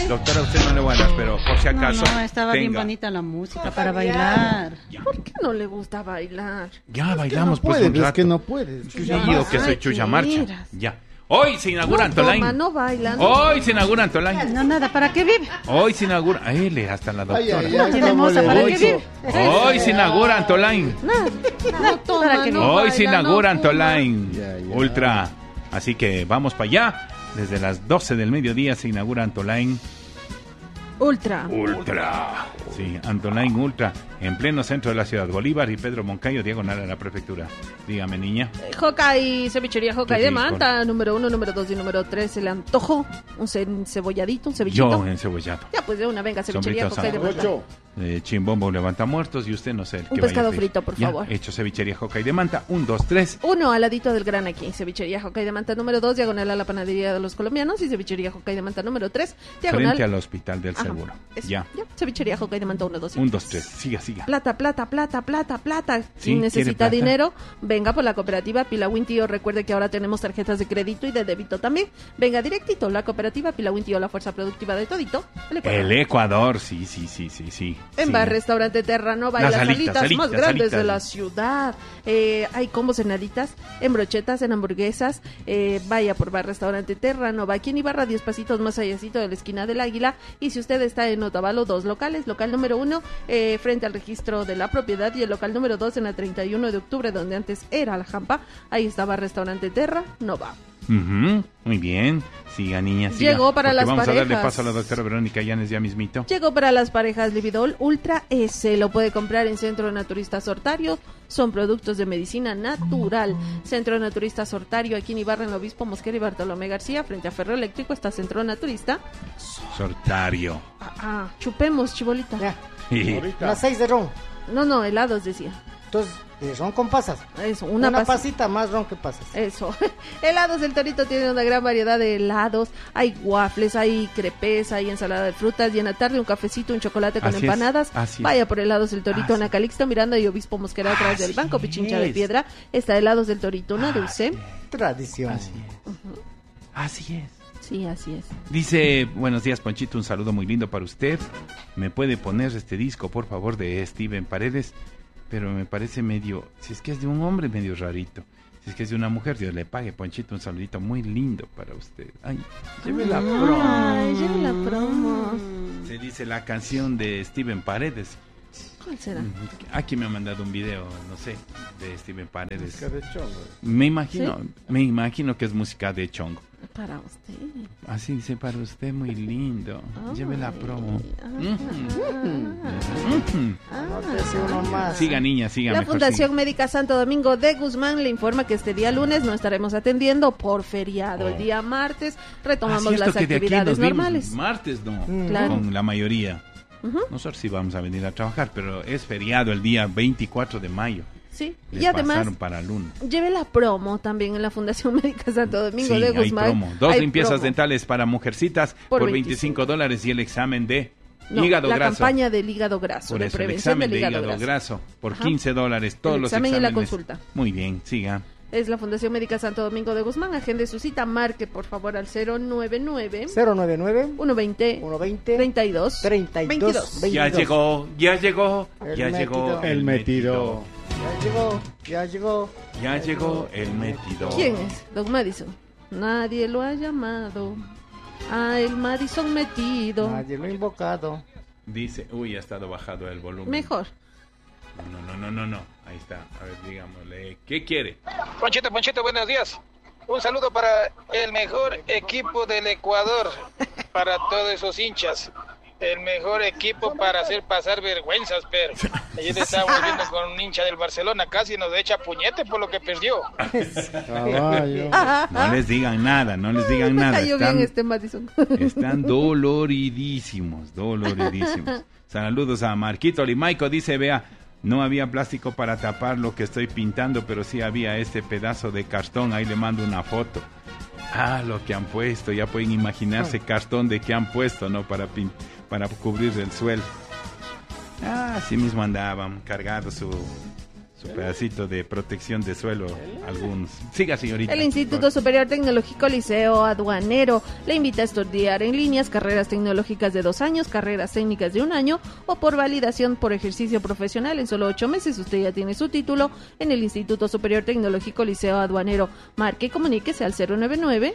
Doctora, usted no le voy a dar, pero por si acaso. No, estaba bien bonita la música para bailar. ¿Por qué no le gusta bailar? Ya bailamos, pues un rato. Es que no puedes. Sí, yo que soy Chucha Marcha. Ya. Hoy se inaugura Antolain. No bailan. Hoy se inaugura Antolain. No, nada, ¿para qué vive? Hoy se inaugura. Hasta la doctora. No tiene moza, ¿para qué vive? Hoy se inaugura Antolain. ¿Para qué vive? Hoy se inaugura Antolain Ultra. Así que vamos para allá. Desde las 12 del mediodía se inaugura Antolain Ultra. Sí, Antolain Ultra, en pleno centro de la ciudad. Bolívar y Pedro Moncayo, diagonal a la prefectura. Dígame, niña. Hawkeye, cevichería Hawkeye Sí, de Manta, número 1, número 2 y número 3. Se le antojó un cebolladito, un cevichito. Yo encebollado. Ya, pues de una, venga, cevichería Sombrito Hawkeye de Manta. Chimbombo levanta muertos y usted no sé. Un pescado frito, por favor. Hecho cevichería Hawkeye de Manta, 1, 2, 3. 1 al ladito del gran aquí, cevichería Hawkeye de Manta número 2, diagonal a la panadería de los colombianos, y cevichería Hawkeye de Manta número 3, diagonal frente al hospital del seguro. Ya, cevichería Hawkeye de Manta 1, 2 y 1, 2, 3. Siga. Plata. Sí, Si necesita plata. dinero, venga por la cooperativa Pilawin Tío. Recuerde que ahora tenemos tarjetas de crédito y de débito también. Venga directito, la cooperativa Pilawin Tío, la fuerza productiva de todito. El Ecuador, sí. En Bar Restaurante Terranova, Las las alitas más grandes alitas. de la ciudad. Hay combos en alitas, en brochetas, en hamburguesas. Vaya por Bar Restaurante Terranova, aquí en Ibarra, 10 pasitos más allácito de la esquina del Águila. Y si usted está en Otavalo, 2 locales. Local número 1, frente al registro de la propiedad, y el local número 2 en la 31 de octubre, donde antes era la Jampa. Ahí estaba Restaurante Terranova. Muy bien. Siga, niña, siga. Llegó para las vamos parejas. A darle paso a la doctora Verónica Llanes ya mismito. Llegó para las parejas Lividol Ultra S. Lo puede comprar en Centro Naturista Sortario. Son productos de medicina natural. Centro Naturista Sortario, aquí en Ibarra, en Obispo Mosquera y Bartolomé García, frente a Ferro Eléctrico, está Centro Naturista Sortario. Chupemos, chibolita. Ya. Sí. Las 6 de ron. No, helados decía. Entonces, de ron con pasas. Eso, Una pasita más ron que pasas. Eso. Helados del Torito tiene una gran variedad de helados. Hay waffles, hay crepes, hay ensalada de frutas. Y en la tarde un cafecito, un chocolate con empanadas. Vaya por Helados del Torito, Ana Calixto, Miranda y Obispo Mosquera, atrás del Banco Pichincha de Piedra. Está Helados del Torito, una dulce. Tradición. Así es. Sí, así es. Dice, buenos días, Ponchito, un saludo muy lindo para usted. ¿Me puede poner este disco, por favor, de Steven Paredes? Pero me parece medio, si es que es de un hombre, medio rarito. Si es que es de una mujer, Dios le pague, Ponchito, un saludito muy lindo para usted. Ay, lleve la promo. Ay, lleve la promo. Se dice la canción de Steven Paredes. ¿Cuál será? Aquí me ha mandado un video, no sé, de Steven Paredes. Música de chongo. Me imagino que es música de chongo. Para usted. Así dice, para usted, muy lindo. Lleve la promo. Siga, niña, siga. La mejor, Fundación siga. Médica Santo Domingo de Guzmán le informa que este día lunes no estaremos atendiendo por feriado. El día martes retomamos las actividades normales. Martes no, Claro. con la mayoría. Nosotros sí vamos a venir a trabajar, pero es feriado el día 24 de mayo. Sí, Les y además pasaron para lunes. lleve la promo también en la Fundación Médica Santo Domingo Sí, de hay Guzmán. promo. 2 Hay limpiezas promo. dentales para mujercitas por $25 y el examen de hígado la graso. campaña del hígado graso, Por de eso, el prevención examen del de hígado graso. por Ajá. $15. Todos El los examen y exámenes. la consulta. Muy bien, siga. Es la Fundación Médica Santo Domingo de Guzmán. Agende su cita, marque por favor al 099 099 120 120 32 32 Ya llegó El metido. Ya llegó el metido. ¿Quién es? Don Madison. Nadie lo ha llamado. El Madison metido. Nadie lo ha invocado. Dice, ha estado bajado el volumen. Mejor. No. Ahí está. A ver, digámosle. ¿Qué quiere? Ponchito, buenos días. Un saludo para el mejor equipo del Ecuador, para todos esos hinchas. El mejor equipo para hacer pasar vergüenzas, pero ayer estábamos viendo con un hincha del Barcelona, casi nos echa puñete por lo que perdió. No les digan nada. Cayó bien Madison. Están doloridísimos. Saludos a Marquito Limaico, dice, vea, no había plástico para tapar lo que estoy pintando, pero sí había este pedazo de cartón, ahí le mando una foto. Lo que han puesto, ya pueden imaginarse cartón de que han puesto, ¿no? Para cubrir el suelo. Así mismo andaban, cargado su su pedacito de protección de suelo, algunos. Siga, señorita. El Instituto Superior Tecnológico Liceo Aduanero le invita a estudiar en líneas, carreras tecnológicas de 2 años, carreras técnicas de 1 año o por validación por ejercicio profesional en solo 8 meses. Usted ya tiene su título en el Instituto Superior Tecnológico Liceo Aduanero. Marque y comuníquese al 099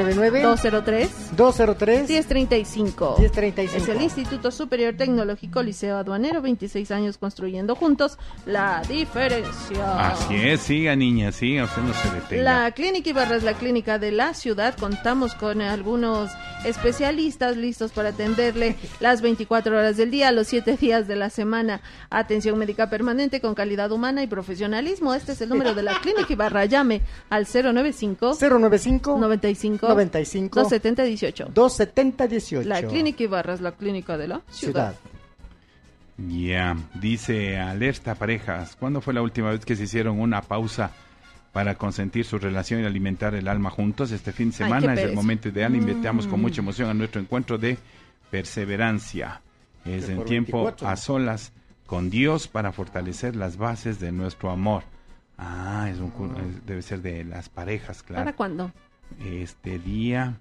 203 1035. Es el Instituto Superior Tecnológico Liceo Aduanero, 26 años construyendo juntos la diferencia. Así es, siga niña, siga, usted no se detenga. La Clínica Ibarra es la clínica de la ciudad. Contamos con algunos especialistas listos para atenderle las 24 horas del día, los 7 días de la semana. Atención médica permanente con calidad humana y profesionalismo. Este es el número de la Clínica Ibarra. Llame al 095 95 270 18. La Clínica Ibarra es la clínica de la ciudad. Ya, dice alerta parejas, ¿cuándo fue la última vez que se hicieron una pausa para consentir su relación y alimentar el alma juntos? Este fin de semana es el momento ideal, invitamos con mucha emoción a nuestro encuentro de perseverancia. Es en tiempo 24. A solas con Dios para fortalecer las bases de nuestro amor. Debe ser de las parejas, claro. ¿Para cuándo? Este día...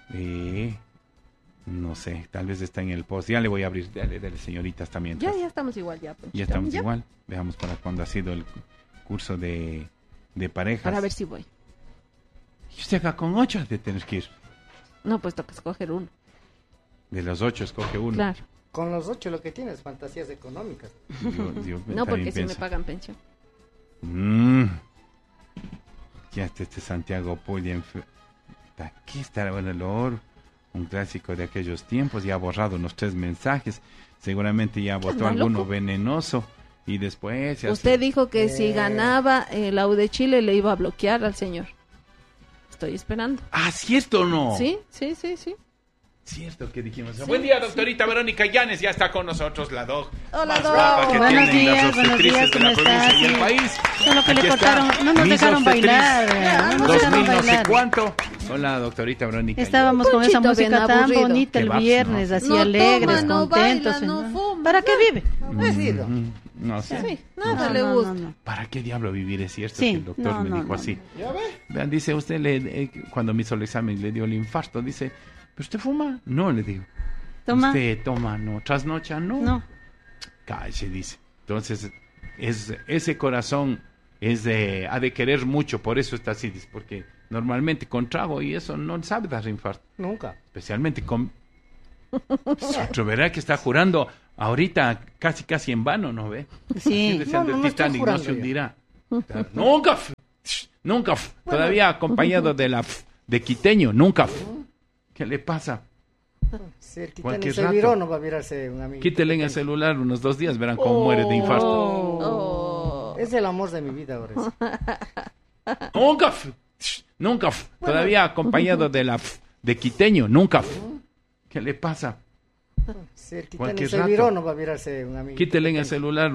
no sé, tal vez está en el post. Ya le voy a abrir, dale señoritas también. Ya estamos igual, ya. Ya estamos igual. Veamos para cuándo ha sido el curso de parejas. Para ver si voy. Y usted acá con 8 de tener que ir. No, pues toca escoger uno. De los 8 escoge uno. Claro. Con los 8 lo que tienes, fantasías económicas. Dios, no, porque si me pagan pensión. Ya este Santiago Puya. Aquí está el olor. Un clásico de aquellos tiempos, ya ha borrado unos 3 mensajes, seguramente ya votó alguno loco. Venenoso y después... Usted dijo que si ganaba la U de Chile le iba a bloquear al señor. Estoy esperando. ¿Cierto o no? Sí. Cierto que dijimos. Sí, buen día, doctorita Verónica Llanes, ya está con nosotros la doc. Hola, más guapa que buenos tienen días, las obstetrices de la provincia y el país. Solo que le cortaron, no nos dejaron bailar. No nos dejaron bailar. No sé cuánto. Hola, doctorita Verónica. Estábamos con esa música tan bonita el viernes, así no alegres, toma, contentos. No baila, no fuma. ¿Para qué vive? No sé. Sí, nada le gusta. No. ¿Para qué diablo vivir? Es cierto Sí, que el doctor me dijo así. ¿Ya ve? Vean, dice usted, cuando me hizo el examen le dio el infarto, dice, ¿pero usted fuma? No, le digo. Toma. ¿Usted toma? No. ¿Trasnocha? No. No. Cállese, dice. Entonces, ese corazón ha de querer mucho, por eso está así, dice, porque normalmente con trago y eso no sabe dar infarto. Nunca. Especialmente con... Otro verá que está jurando ahorita casi en vano, ¿no ve? Sí. No Titanic no se hundirá. Nunca. Nunca. Bueno, todavía acompañado de quiteño, nunca. ¿Qué le pasa? Si el quiteño se viró, no va a virarse un amigo. Quítele en el celular unos 2 días, verán cómo muere de infarto. Es el amor de mi vida ahora. Nunca. Todavía acompañado de quiteño, nunca. ¿Qué le pasa? Si el quiteño se viró, no va a virarse un amigo. Quítele en el celular